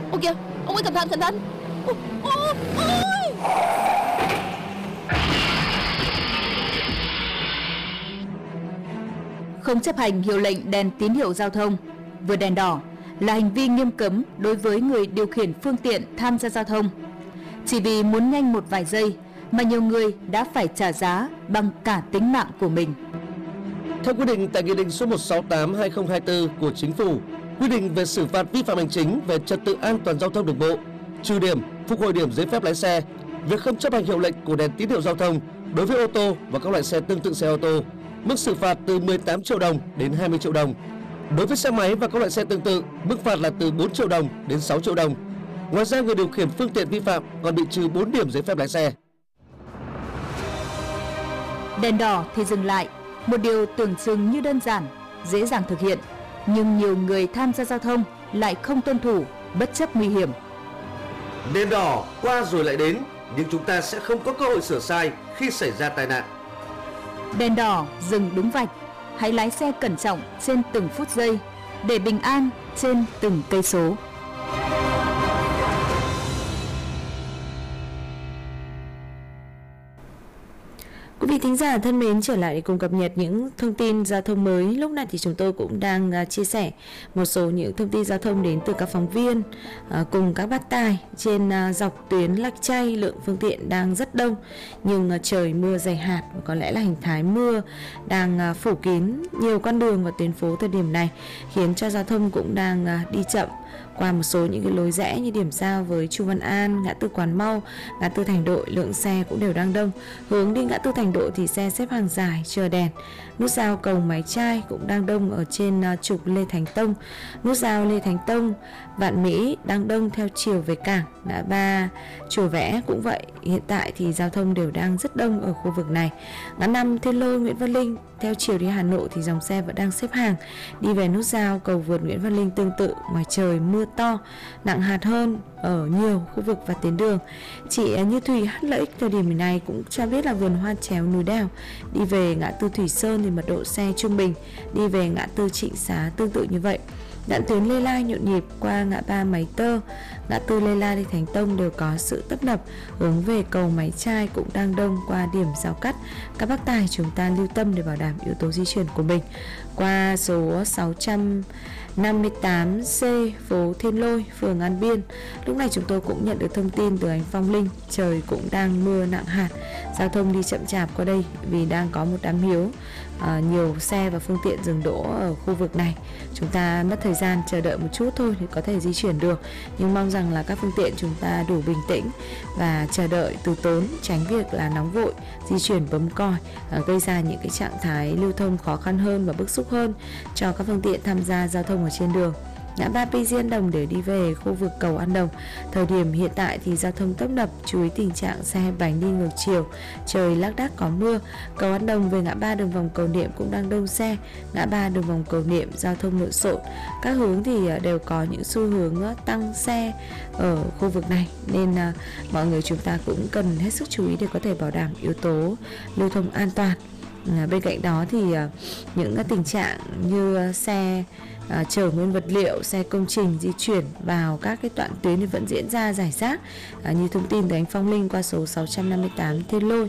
Ôi kìa, ông ấy cẩn thận, cẩn thận. Ôi, ôi, ôi. Không chấp hành hiệu lệnh đèn tín hiệu giao thông, vượt đèn đỏ là hành vi nghiêm cấm đối với người điều khiển phương tiện tham gia giao thông. Chỉ vì muốn nhanh một vài giây mà nhiều người đã phải trả giá bằng cả tính mạng của mình. Theo quy định tại Nghị định số 168/2024 của Chính phủ, quy định về xử phạt vi phạm hành chính về trật tự an toàn giao thông đường bộ, trừ điểm, phục hồi điểm giấy phép lái xe, việc không chấp hành hiệu lệnh của đèn tín hiệu giao thông đối với ô tô và các loại xe tương tự xe ô tô, mức xử phạt từ 18 triệu đồng đến 20 triệu đồng. Đối với xe máy và các loại xe tương tự, mức phạt là từ 4 triệu đồng đến 6 triệu đồng. Ngoài ra, người điều khiển phương tiện vi phạm còn bị trừ 4 điểm giấy phép lái xe. Đèn đỏ thì dừng lại, một điều tưởng chừng như đơn giản, dễ dàng thực hiện, nhưng nhiều người tham gia giao thông lại không tuân thủ, bất chấp nguy hiểm. Đèn đỏ qua rồi lại đến, nhưng chúng ta sẽ không có cơ hội sửa sai khi xảy ra tai nạn. Đèn đỏ dừng đúng vạch, hãy lái xe cẩn trọng trên từng phút giây để bình an trên từng cây số. Quý vị thính giả thân mến, trở lại để cùng cập nhật những thông tin giao thông mới. Lúc này thì chúng tôi cũng đang chia sẻ một số những thông tin giao thông đến từ các phóng viên cùng các bác tài. Trên dọc tuyến Lạch Tray, lượng phương tiện đang rất đông, nhưng trời mưa dày hạt, có lẽ là hình thái mưa đang phủ kín nhiều con đường và tuyến phố thời điểm này, khiến cho giao thông cũng đang đi chậm. Qua một số những cái lối rẽ như điểm giao với Chu Văn An, ngã tư Quán Mau, ngã tư Thành Đội, lượng xe cũng đều đang đông. Hướng đi ngã tư Thành Đội thì xe xếp hàng dài chờ đèn. Nút giao cầu Máy Trai cũng đang đông ở trên trục Lê Thánh Tông. Nút giao Lê Thánh Tông, Vạn Mỹ đang đông theo chiều về cảng. Ngã ba Chùa Vẽ cũng vậy. Hiện tại thì giao thông đều đang rất đông ở khu vực này. Ngã 5 Thiên Lôi Nguyễn Văn Linh, theo chiều đi Hà Nội thì dòng xe vẫn đang xếp hàng. Đi về nút giao cầu vượt Nguyễn Văn Linh tương tự, ngoài trời mưa to, nặng hạt hơn ở nhiều khu vực và tuyến đường. Chị Như Thùy Hát Lợi Ích thời điểm này cũng cho biết là vườn hoa chéo núi đèo, đi về ngã tư Thủy Sơn thì mật độ xe trung bình, đi về ngã tư Trịnh Xá tương tự như vậy. Đoạn tuyến Lê Lai nhộn nhịp qua ngã ba Máy Tơ, ngã tư Lê Lai đi Thành Tông đều có sự tấp nập. Hướng về cầu Máy Trai cũng đang đông qua điểm giao cắt. Các bác tài chúng ta lưu tâm để bảo đảm yếu tố di chuyển của mình. Qua số 658C phố Thiên Lôi, phường An Biên, lúc này chúng tôi cũng nhận được thông tin từ anh Phong Linh, trời cũng đang mưa nặng hạt, giao thông đi chậm chạp qua đây vì đang có một đám hiếu. Nhiều xe và phương tiện dừng đỗ ở khu vực này, chúng ta mất thời gian chờ đợi một chút thôi thì có thể di chuyển được, nhưng mong rằng là các phương tiện chúng ta đủ bình tĩnh và chờ đợi từ tốn, tránh việc là nóng vội di chuyển bấm còi, gây ra những cái trạng thái lưu thông khó khăn hơn và bức xúc hơn cho các phương tiện tham gia giao thông ở trên đường. Ngã ba PG An Đồng để đi về khu vực cầu An Đồng, thời điểm hiện tại thì giao thông tấp nập, chú ý tình trạng xe hai bánh đi ngược chiều, trời lác đác có mưa. Cầu An Đồng về ngã ba đường vòng cầu Niệm cũng đang đông xe, ngã ba đường vòng cầu Niệm giao thông lộn xộn, các hướng thì đều có những xu hướng tăng xe ở khu vực này, nên mọi người chúng ta cũng cần hết sức chú ý để có thể bảo đảm yếu tố lưu thông an toàn. Bên cạnh đó thì những tình trạng như xe chở nguyên vật liệu, xe công trình di chuyển vào các cái đoạn tuyến thì vẫn diễn ra rải rác. Như thông tin từ anh Phong Linh qua số 658 Thiên Lôi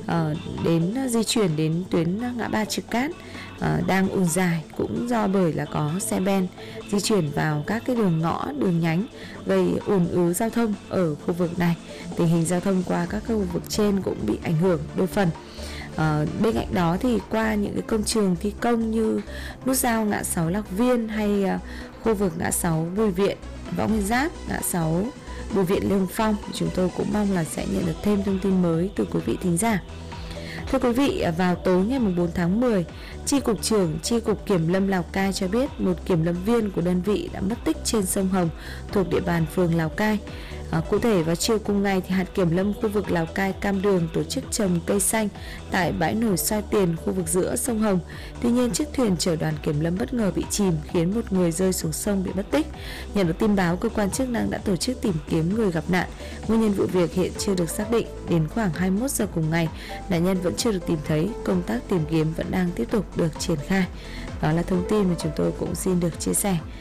đến di chuyển đến tuyến ngã ba Trực Cát đang ùn dài, cũng do bởi là có xe ben di chuyển vào các cái đường ngõ, đường nhánh, gây ùn ứ giao thông ở khu vực này. Tình hình giao thông qua các khu vực trên cũng bị ảnh hưởng đôi phần. Bên cạnh đó thì qua những cái công trường thi công như nút giao ngã 6 Lạc Viên hay khu vực ngã 6 Bùi Viện, Võ Nguyên Giáp, ngã 6 Bùi Viện Lương Phong, chúng tôi cũng mong là sẽ nhận được thêm thông tin mới từ quý vị thính giả. Thưa quý vị, vào tối ngày 4 tháng 10, Chi cục trưởng Chi cục Kiểm lâm Lào Cai cho biết một kiểm lâm viên của đơn vị đã mất tích trên sông Hồng thuộc địa bàn phường Lào Cai. Cụ thể vào chiều cùng ngày thì hạt kiểm lâm khu vực Lào Cai Cam Đường tổ chức trồng cây xanh tại bãi nổi Soi Tiền, khu vực giữa sông Hồng. Tuy nhiên chiếc thuyền chở đoàn kiểm lâm bất ngờ bị chìm, khiến một người rơi xuống sông bị mất tích. Nhận được tin báo, cơ quan chức năng đã tổ chức tìm kiếm người gặp nạn. Nguyên nhân vụ việc hiện chưa được xác định. Đến khoảng 21 giờ cùng ngày, nạn nhân vẫn chưa được tìm thấy. Công tác tìm kiếm vẫn đang tiếp tục được triển khai. Đó là thông tin mà chúng tôi cũng xin được chia sẻ.